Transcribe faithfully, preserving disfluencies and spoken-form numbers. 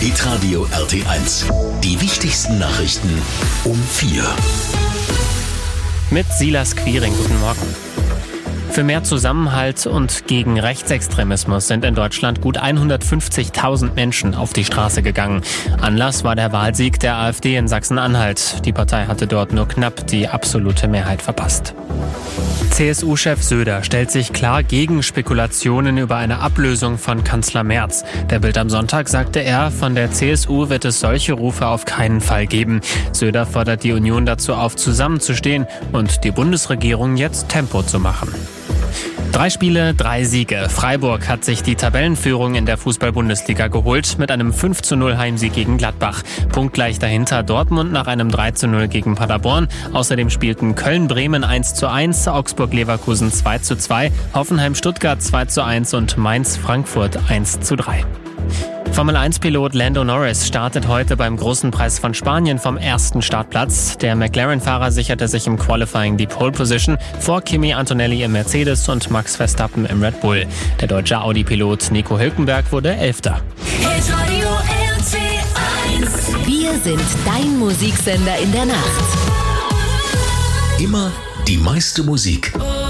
Hitradio R T eins. Die wichtigsten Nachrichten um vier. Mit Silas Quiring, guten Morgen. Für mehr Zusammenhalt und gegen Rechtsextremismus sind in Deutschland gut hundertfünfzigtausend Menschen auf die Straße gegangen. Anlass war der Wahlsieg der AfD in Sachsen-Anhalt. Die Partei hatte dort nur knapp die absolute Mehrheit verpasst. C S U-Chef Söder stellt sich klar gegen Spekulationen über eine Ablösung von Kanzler Merz. Der Bild am Sonntag sagte er, von der C S U wird es solche Rufe auf keinen Fall geben. Söder fordert die Union dazu auf, zusammenzustehen und die Bundesregierung jetzt Tempo zu machen. Drei Spiele, drei Siege. Freiburg hat sich die Tabellenführung in der Fußball-Bundesliga geholt mit einem fünf zu null Heimsieg gegen Gladbach. Punktgleich dahinter Dortmund nach einem drei zu null gegen Paderborn. Außerdem spielten Köln-Bremen eins zu eins, Augsburg-Leverkusen zwei zu zwei, Hoffenheim-Stuttgart zwei zu eins und Mainz-Frankfurt eins zu drei. Formel eins Pilot Lando Norris startet heute beim Großen Preis von Spanien vom ersten Startplatz. Der McLaren-Fahrer sicherte sich im Qualifying die Pole Position vor Kimi Antonelli im Mercedes und Max Verstappen im Red Bull. Der deutsche Audi-Pilot Nico Hülkenberg wurde Elfter. Wir sind dein Musiksender in der Nacht. Immer die meiste Musik.